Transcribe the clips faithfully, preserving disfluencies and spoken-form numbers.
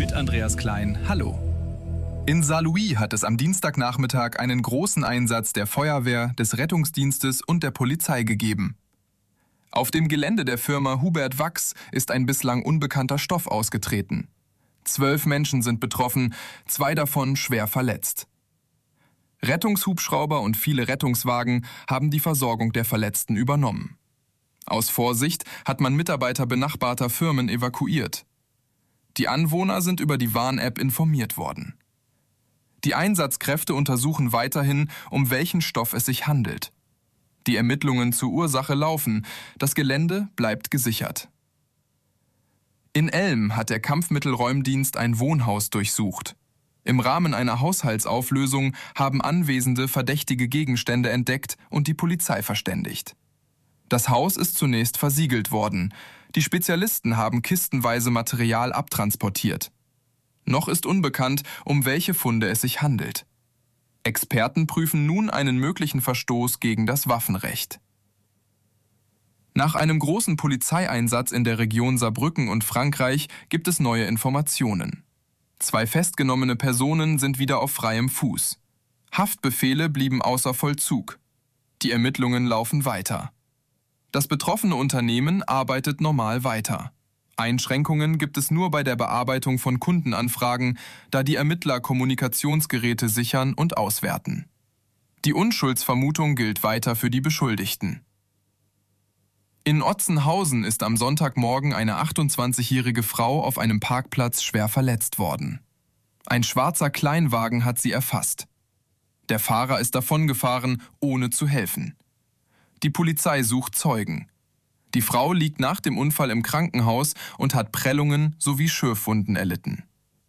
Mit Andreas Klein, hallo. In Saarlouis hat es am Dienstagnachmittag einen großen Einsatz der Feuerwehr, des Rettungsdienstes und der Polizei gegeben. Auf dem Gelände der Firma Hubert Wachs ist ein bislang unbekannter Stoff ausgetreten. Zwölf Menschen sind betroffen, zwei davon schwer verletzt. Rettungshubschrauber und viele Rettungswagen haben die Versorgung der Verletzten übernommen. Aus Vorsicht hat man Mitarbeiter benachbarter Firmen evakuiert. Die Anwohner sind über die Warn-App informiert worden. Die Einsatzkräfte untersuchen weiterhin, um welchen Stoff es sich handelt. Die Ermittlungen zur Ursache laufen, das Gelände bleibt gesichert. In Elm hat der Kampfmittelräumdienst ein Wohnhaus durchsucht. Im Rahmen einer Haushaltsauflösung haben Anwesende verdächtige Gegenstände entdeckt und die Polizei verständigt. Das Haus ist zunächst versiegelt worden. Die Spezialisten haben kistenweise Material abtransportiert. Noch ist unbekannt, um welche Funde es sich handelt. Experten prüfen nun einen möglichen Verstoß gegen das Waffenrecht. Nach einem großen Polizeieinsatz in der Region Saarbrücken und Frankreich gibt es neue Informationen. Zwei festgenommene Personen sind wieder auf freiem Fuß. Haftbefehle blieben außer Vollzug. Die Ermittlungen laufen weiter. Das betroffene Unternehmen arbeitet normal weiter. Einschränkungen gibt es nur bei der Bearbeitung von Kundenanfragen, da die Ermittler Kommunikationsgeräte sichern und auswerten. Die Unschuldsvermutung gilt weiter für die Beschuldigten. In Otzenhausen ist am Sonntagmorgen eine achtundzwanzigjährige Frau auf einem Parkplatz schwer verletzt worden. Ein schwarzer Kleinwagen hat sie erfasst. Der Fahrer ist davongefahren, ohne zu helfen. Die Polizei sucht Zeugen. Die Frau liegt nach dem Unfall im Krankenhaus und hat Prellungen sowie Schürfwunden erlitten.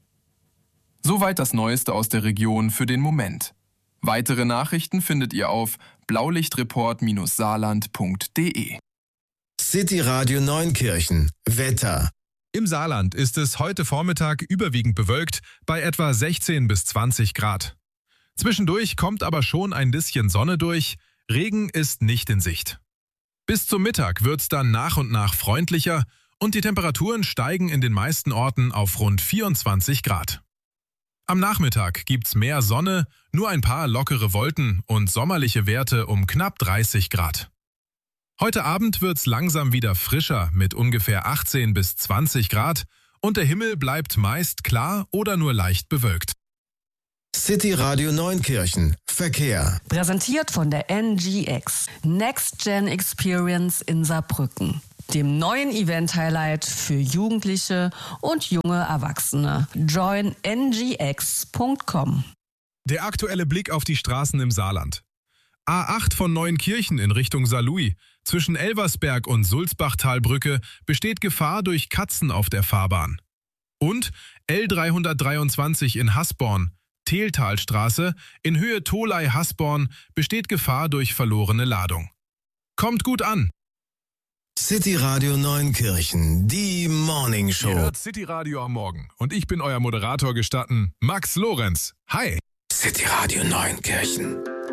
Soweit das Neueste aus der Region für den Moment. Weitere Nachrichten findet ihr auf blaulichtreport Bindestrich saarland Punkt de. City Radio Neunkirchen. Wetter. Im Saarland ist es heute Vormittag überwiegend bewölkt bei etwa sechzehn bis zwanzig Grad. Zwischendurch kommt aber schon ein bisschen Sonne durch. Regen ist nicht in Sicht. Bis zum Mittag wird's dann nach und nach freundlicher und die Temperaturen steigen in den meisten Orten auf rund vierundzwanzig Grad. Am Nachmittag gibt's mehr Sonne, nur ein paar lockere Wolken und sommerliche Werte um knapp dreißig Grad. Heute Abend wird's langsam wieder frischer mit ungefähr achtzehn bis zwanzig Grad und der Himmel bleibt meist klar oder nur leicht bewölkt. City Radio Neunkirchen. Verkehr. Präsentiert von der N G X. Next Gen Experience in Saarbrücken. Dem neuen Event-Highlight für Jugendliche und junge Erwachsene. join n g x punkt com. Der aktuelle Blick auf die Straßen im Saarland. A acht von Neunkirchen in Richtung Saarlouis. Zwischen Elversberg und Sulzbachtalbrücke besteht Gefahr durch Katzen auf der Fahrbahn. Und L dreihundertdreiundzwanzig in Hasborn. Tehltalstraße, in Höhe Tholey-Hasborn besteht Gefahr durch verlorene Ladung. Kommt gut an! City Radio Neunkirchen, die Morning Show. Ihr hört City Radio am Morgen und ich bin euer Moderator gestatten, Max Lorenz. Hi! City Radio Neunkirchen.